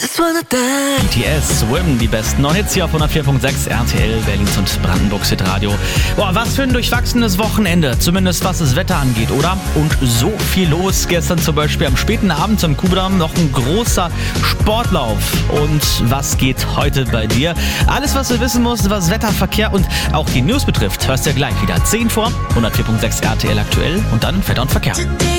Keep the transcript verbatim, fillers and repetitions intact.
B T S, Swim, die besten neun Hits hier auf hundertvier Komma sechs R T L, Berlins und Brandenburgs Hitradio. Boah, was für ein durchwachsenes Wochenende, zumindest was das Wetter angeht, oder? Und so viel los. Gestern zum Beispiel am späten Abend zum Kudamm noch ein großer Sportlauf. Und was geht heute bei dir? Alles, was du wissen musst, was Wetter, Verkehr und auch die News betrifft, hörst du ja gleich wieder. zehn vor, hundertvier Komma sechs R T L aktuell und dann Wetter und Verkehr.